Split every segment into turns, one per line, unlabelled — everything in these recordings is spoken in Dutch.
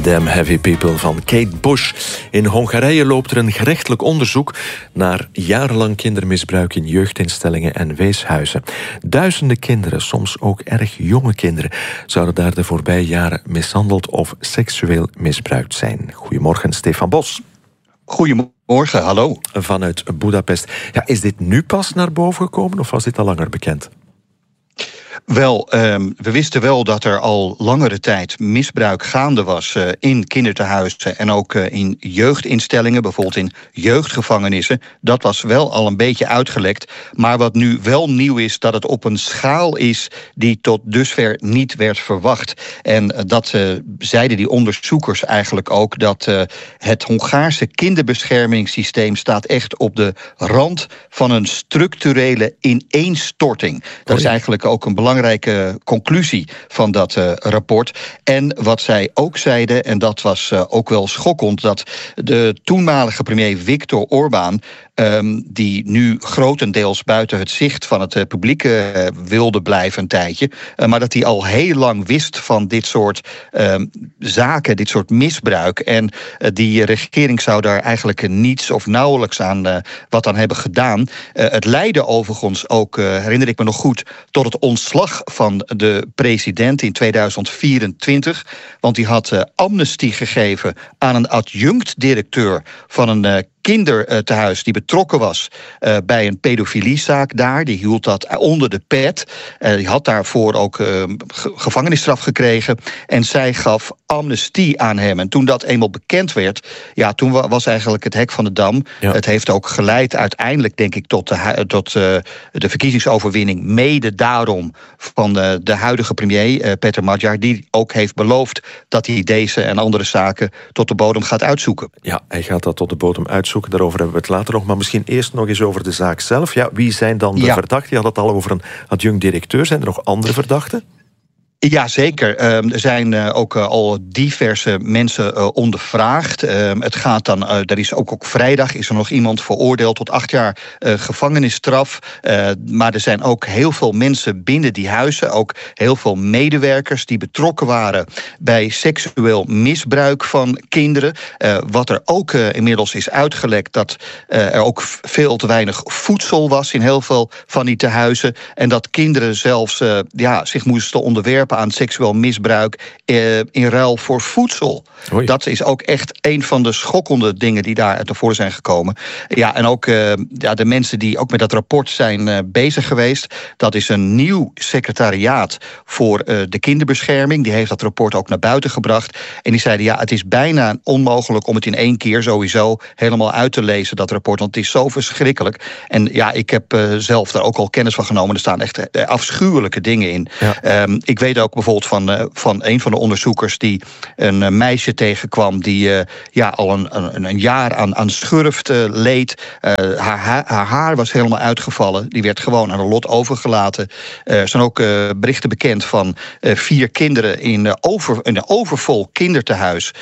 Damn Heavy People van Kate Bush. In Hongarije loopt er een gerechtelijk onderzoek naar jarenlang kindermisbruik in jeugdinstellingen en weeshuizen. Duizenden kinderen, soms ook erg jonge kinderen, zouden daar de voorbije jaren mishandeld of seksueel misbruikt zijn. Goedemorgen, Stefan Bos.
Goedemorgen, hallo.
Vanuit Budapest. Ja, is dit nu pas naar boven gekomen of was dit al langer bekend?
Wel, we wisten wel dat er al langere tijd misbruik gaande was in kindertehuizen en ook in jeugdinstellingen, bijvoorbeeld in jeugdgevangenissen. Dat was wel al een beetje uitgelekt. Maar wat nu wel nieuw is, dat het op een schaal is die tot dusver niet werd verwacht. En dat zeiden die onderzoekers eigenlijk ook, dat het Hongaarse kinderbeschermingssysteem staat echt op de rand van een structurele ineenstorting. Dat is eigenlijk ook een belangrijke conclusie van dat rapport. En wat zij ook zeiden, en dat was ook wel schokkend, dat de toenmalige premier Viktor Orbán, die nu grotendeels buiten het zicht van het publiek wilde blijven een tijdje, maar dat hij al heel lang wist van dit soort zaken, dit soort misbruik. En die regering zou daar eigenlijk niets of nauwelijks aan wat aan hebben gedaan. Het leidde overigens ook, herinner ik me nog goed, tot het ontslag van de president in 2024. Want die had amnestie gegeven aan een adjunct-directeur van een kindertehuis die betrokken was bij een pedofiliezaak daar. Die hield dat onder de pet. Die had daarvoor ook gevangenisstraf gekregen. En zij gaf amnestie aan hem. En toen dat eenmaal bekend werd, ja, toen was eigenlijk het hek van de dam. Ja. Het heeft ook geleid uiteindelijk, denk ik, tot de verkiezingsoverwinning. Mede daarom van de huidige premier, Peter Magyar, die ook heeft beloofd dat hij deze en andere zaken tot de bodem gaat uitzoeken.
Ja, hij gaat dat tot de bodem uitzoeken. Daarover hebben we het later nog. Maar misschien eerst nog eens over de zaak zelf. Ja, wie zijn dan de verdachten? Je had het al over een adjunct-directeur. Zijn er nog andere verdachten?
Ja, zeker. Er zijn ook al diverse mensen ondervraagd. Het gaat dan, er is ook vrijdag is er nog iemand veroordeeld tot 8 jaar gevangenisstraf. Maar er zijn ook heel veel mensen binnen die huizen, ook heel veel medewerkers die betrokken waren bij seksueel misbruik van kinderen. Wat er ook inmiddels is uitgelekt, dat er ook veel te weinig voedsel was in heel veel van die tehuizen. En dat kinderen zelfs zich moesten onderwerpen aan seksueel misbruik in ruil voor voedsel. Oei. Dat is ook echt een van de schokkende dingen die daar naar voren zijn gekomen. Ja, en ook de mensen die ook met dat rapport zijn bezig geweest. Dat is een nieuw secretariaat voor de kinderbescherming. Die heeft dat rapport ook naar buiten gebracht. En die zeiden, ja, het is bijna onmogelijk om het in 1 keer sowieso helemaal uit te lezen, dat rapport. Want het is zo verschrikkelijk. En ja, ik heb zelf daar ook al kennis van genomen. Er staan echt afschuwelijke dingen in. Ja. Ik weet ook bijvoorbeeld van een van de onderzoekers die een meisje tegenkwam die al een jaar aan schurft leed. Haar haar was helemaal uitgevallen. Die werd gewoon aan een lot overgelaten. Er zijn ook berichten bekend van 4 kinderen in een overvol kindertehuis.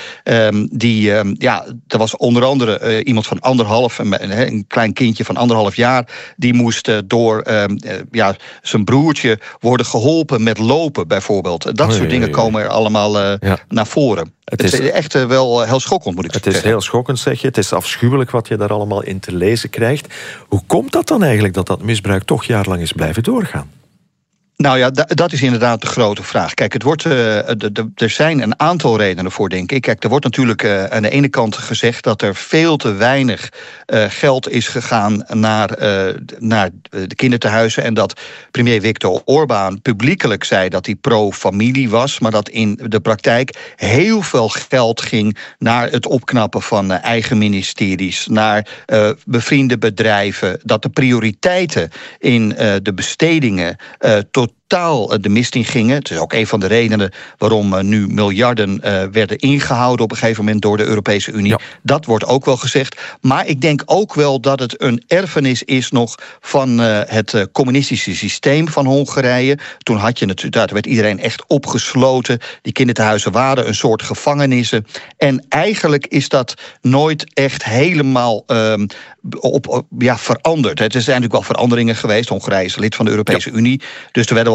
Er was onder andere iemand van 1,5, een klein kindje van 1,5 jaar. Die moest door zijn broertje worden geholpen met lopen, bijvoorbeeld. Dat soort dingen komen er allemaal naar voren. Het is echt wel heel schokkend, moet ik zeggen.
Het is heel schokkend, zeg je. Het is afschuwelijk wat je daar allemaal in te lezen krijgt. Hoe komt dat dan eigenlijk dat misbruik toch jarenlang is blijven doorgaan?
Nou ja, dat is inderdaad de grote vraag. Kijk, er zijn een aantal redenen voor, denk ik. Kijk, er wordt natuurlijk aan de ene kant gezegd dat er veel te weinig geld is gegaan naar de kindertehuizen. En dat premier Viktor Orbán publiekelijk zei dat hij pro-familie was. Maar dat in de praktijk heel veel geld ging naar het opknappen van eigen ministeries, naar bevriende bedrijven. Dat de prioriteiten in de bestedingen totaal de mist in gingen. Het is ook een van de redenen waarom nu miljarden werden ingehouden op een gegeven moment door de Europese Unie. Ja. Dat wordt ook wel gezegd. Maar ik denk ook wel dat het een erfenis is nog van het communistische systeem van Hongarije. Toen had je natuurlijk, daar werd iedereen echt opgesloten. Die kindertehuizen waren een soort gevangenissen. En eigenlijk is dat nooit echt helemaal veranderd. Er zijn natuurlijk wel veranderingen geweest. Hongarije is lid van de Europese Unie. Dus er werden wel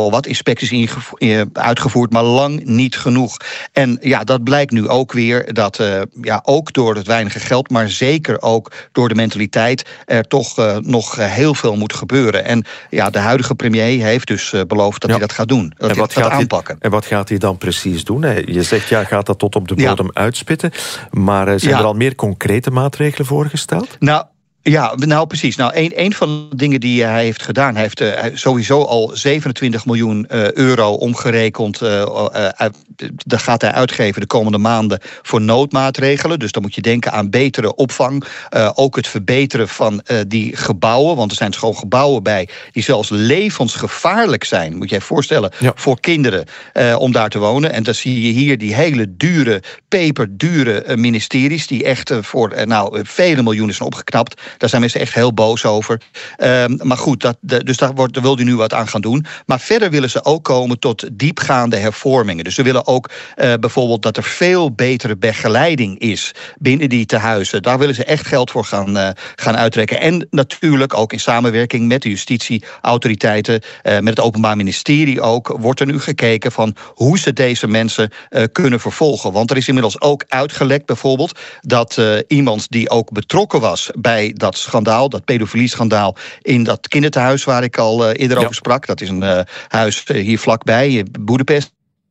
wel wat inspecties uitgevoerd, maar lang niet genoeg. En ja, dat blijkt nu ook weer dat ook door het weinige geld, maar zeker ook door de mentaliteit, er toch nog heel veel moet gebeuren. En ja, de huidige premier heeft dus beloofd dat hij dat gaat doen. Dat hij dat aanpakken.
En wat gaat hij dan precies doen? Je zegt, gaat dat tot op de bodem uitspitten. Maar zijn er al meer concrete maatregelen voorgesteld?
Nou precies. Een van de dingen die hij heeft gedaan, hij heeft sowieso al 27 miljoen euro omgerekend. Dat gaat hij uitgeven de komende maanden voor noodmaatregelen. Dus dan moet je denken aan betere opvang. Ook het verbeteren van die gebouwen. Want er zijn gewoon gebouwen bij die zelfs levensgevaarlijk zijn. Moet je je voorstellen, voor kinderen om daar te wonen. En dan zie je hier die hele dure, peperdure ministeries die echt voor vele miljoenen zijn opgeknapt. Daar zijn mensen echt heel boos over. Maar goed, dus daar wil hij nu wat aan gaan doen. Maar verder willen ze ook komen tot diepgaande hervormingen. Dus ze willen ook bijvoorbeeld dat er veel betere begeleiding is binnen die tehuizen. Daar willen ze echt geld voor gaan uittrekken. En natuurlijk ook in samenwerking met de justitieautoriteiten, met het Openbaar Ministerie ook, wordt er nu gekeken van hoe ze deze mensen kunnen vervolgen. Want er is inmiddels ook uitgelekt bijvoorbeeld dat iemand die ook betrokken was bij dat schandaal, dat pedofilie-schandaal in dat kindertehuis waar ik al eerder over sprak. Dat is een huis hier vlakbij, in Boedapest.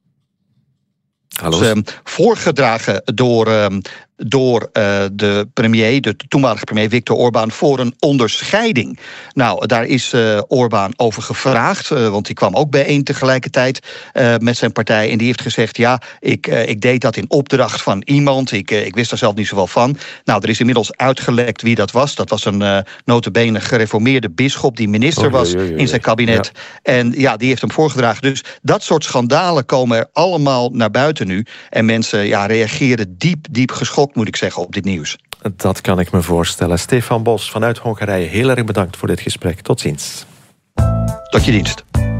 Voorgedragen door de premier, de toenmalige premier Viktor Orbán, voor een onderscheiding. Nou, daar is Orbán over gevraagd, want die kwam ook bijeen tegelijkertijd met zijn partij. En die heeft gezegd, ik deed dat in opdracht van iemand. Ik wist daar zelf niet zoveel van. Nou, er is inmiddels uitgelekt wie dat was. Dat was een nota bene gereformeerde bisschop die minister was in zijn kabinet. Ja. En ja, die heeft hem voorgedragen. Dus dat soort schandalen komen er allemaal naar buiten nu. En mensen reageren diep geschokt, moet ik zeggen, op dit nieuws.
Dat kan ik me voorstellen. Stefan Bos vanuit Hongarije, heel erg bedankt voor dit gesprek. Tot ziens.
Tot je dienst.